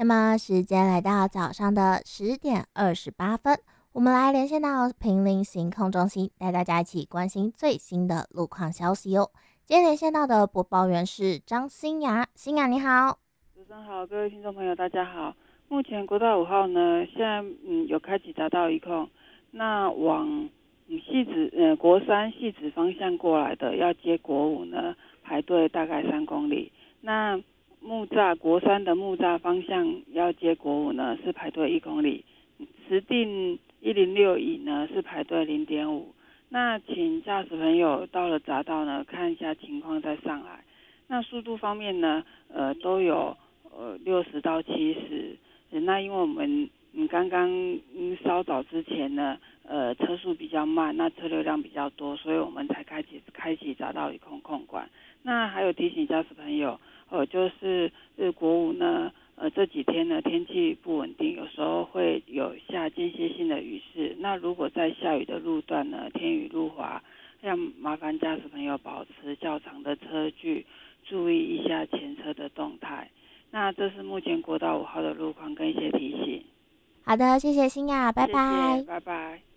么时间来到早上的10:28，我们来连线到平林行控中心，带大家一起关心最新的路况消息哦。今天连线到的播报员是张新雅，新雅你好。 主持人好，各位听众朋友大家好。目前国道5号呢，现在有开启匝道一控，那往国三汐止方向过来的要接国五呢，排队大概3公里。那国三的木栅方向要接国五呢，是排队1公里。石碇106乙呢是排队0.5。那请驾驶朋友到了匝道呢，看一下情况再上来。那速度方面呢，都有60到70。那因为我们刚刚稍早之前呢，车速比较慢，那车流量比较多，所以我们才开启匝道一控控管。那还有提醒驾驶朋友，就是国五呢，这几天呢天气不稳定，有时候会有下间歇性的雨势。那如果在下雨的路段呢，天雨路滑，要麻烦驾驶朋友保持较长的车距，注意一下前车的动态。那这是目前国道5号的路况跟一些提醒。 好的，谢谢新雅，拜谢谢， 拜。 拜拜。